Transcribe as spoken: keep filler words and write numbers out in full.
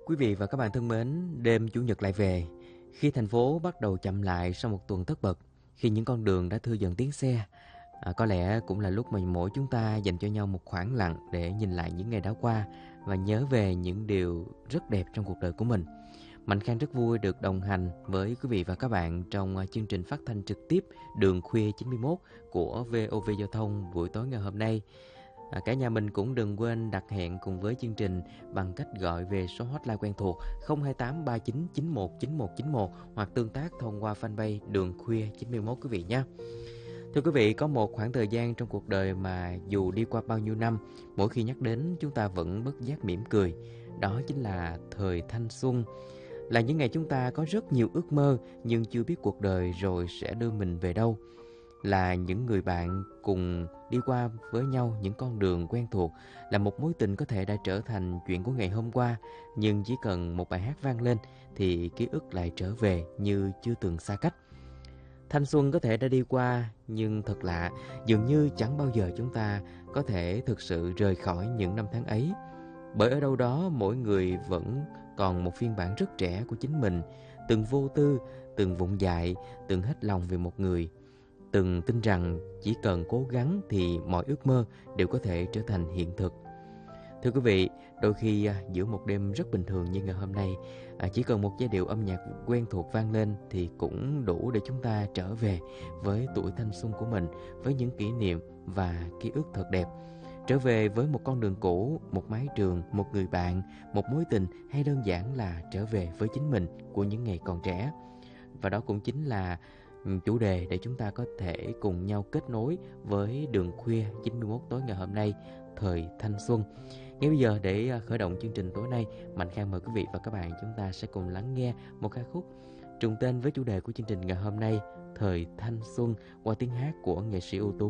Quý vị và các bạn thân mến, đêm Chủ nhật lại về. Khi thành phố bắt đầu chậm lại sau một tuần tất bật, khi những con đường đã thưa dần tiếng xe, à, có lẽ cũng là lúc mà mỗi chúng ta dành cho nhau một khoảng lặng để nhìn lại những ngày đã qua và nhớ về những điều rất đẹp trong cuộc đời của mình. Mạnh Khang rất vui được đồng hành với quý vị và các bạn trong à, chương trình phát thanh trực tiếp Đường Khuya chín mươi mốt của vê o vê Giao thông buổi tối ngày hôm nay. À, cả nhà mình cũng đừng quên đặt hẹn cùng với chương trình bằng cách gọi về số hotline quen thuộc không hai tám ba chín chín một chín một chín một hoặc tương tác thông qua fanpage Đường Khuya chín mươi mốt quý vị nhé. Thưa quý vị, có một khoảng thời gian trong cuộc đời mà dù đi qua bao nhiêu năm, mỗi khi nhắc đến chúng ta vẫn bất giác mỉm cười. Đó chính là thời thanh xuân. Là những ngày chúng ta có rất nhiều ước mơ nhưng chưa biết cuộc đời rồi sẽ đưa mình về đâu. Là những người bạn cùng đi qua với nhau những con đường quen thuộc, là một mối tình có thể đã trở thành chuyện của ngày hôm qua, nhưng chỉ cần một bài hát vang lên thì ký ức lại trở về như chưa từng xa cách. Thanh xuân có thể đã đi qua, nhưng thật lạ, dường như chẳng bao giờ chúng ta có thể thực sự rời khỏi những năm tháng ấy. Bởi ở đâu đó mỗi người vẫn còn một phiên bản rất trẻ của chính mình, từng vô tư, từng vụng dại, từng hết lòng vì một người, từng tin rằng chỉ cần cố gắng thì mọi ước mơ đều có thể trở thành hiện thực. Thưa quý vị, đôi khi à, giữa một đêm rất bình thường như ngày hôm nay, à, chỉ cần một giai điệu âm nhạc quen thuộc vang lên thì cũng đủ để chúng ta trở về với tuổi thanh xuân của mình, với những kỷ niệm và ký ức thật đẹp. Trở về với một con đường cũ, một mái trường, một người bạn, một mối tình, hay đơn giản là trở về với chính mình của những ngày còn trẻ. Và đó cũng chính là chủ đề để chúng ta có thể cùng nhau kết nối với Đường Khuya chín mươi mốt tối ngày hôm nay, thời thanh xuân. Ngay bây giờ để khởi động chương trình tối nay, Mạnh Khang mời quý vị và các bạn chúng ta sẽ cùng lắng nghe một ca khúc trùng tên với chủ đề của chương trình ngày hôm nay, thời thanh xuân, qua tiếng hát của nghệ sĩ ưu tú